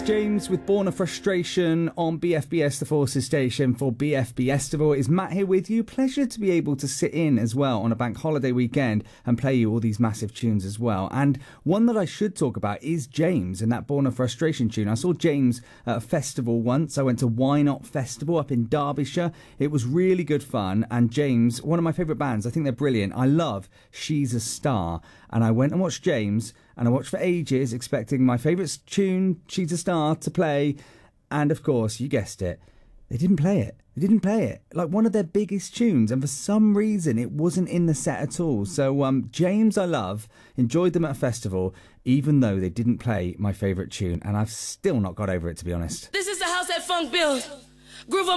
James with Born of Frustration on BFBS, the Forces station for BFB Estival. It's Matt here with you. Pleasure to be able to sit in as well on a bank holiday weekend and play you all these massive tunes as well. And one that I should talk about is James and that Born of Frustration tune. I saw James at a festival once. I went to Why Not Festival up in Derbyshire. It was really good fun. And James, one of my favourite bands, I think they're brilliant. I love She's a Star. And I went and watched James, and I watched for ages expecting my favourite tune, She's a Star, to play. And of course, you guessed it, they didn't play it. They didn't play it. Like one of their biggest tunes. And for some reason, it wasn't in the set at all. So James, I love, enjoyed them at a festival, even though they didn't play my favourite tune. And I've still not got over it, to be honest. This is the house that funk built. Groove